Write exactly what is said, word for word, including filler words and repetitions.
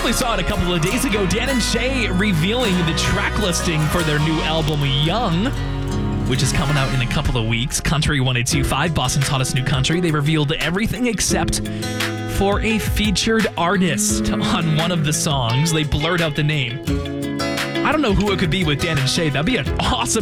probably saw it a couple of days ago. Dan and Shay revealing the track listing for their new album, Young, which is coming out in a couple of weeks. Country one oh two point five, Boston's hottest new country. They revealed everything except for a featured artist on one of the songs. They blurred out the name. I don't know who it could be with Dan and Shay. That'd be an awesome